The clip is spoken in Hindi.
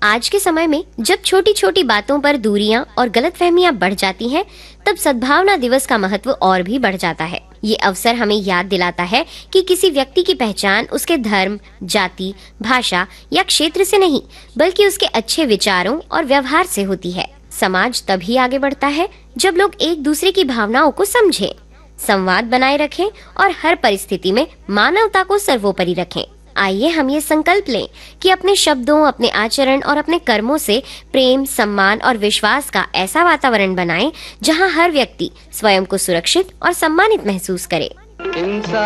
आज के समय में जब छोटी छोटी बातों पर दूरियां और गलतफहमियां बढ़ जाती हैं, तब सद्भावना दिवस का महत्व और भी बढ़ जाता है। ये अवसर हमें याद दिलाता है कि किसी व्यक्ति की पहचान उसके धर्म, जाति, भाषा या क्षेत्र से नहीं, बल्कि उसके अच्छे विचारों और व्यवहार से होती है। समाज तभी आगे बढ़ता है जब लोग एक दूसरे की भावनाओं को समझें, संवाद बनाए रखें और हर परिस्थिति में मानवता को सर्वोपरि रखें। आइए हम ये संकल्प लें कि अपने शब्दों, अपने आचरण और अपने कर्मों से प्रेम, सम्मान और विश्वास का ऐसा वातावरण बनाएं जहां हर व्यक्ति स्वयं को सुरक्षित और सम्मानित महसूस करे।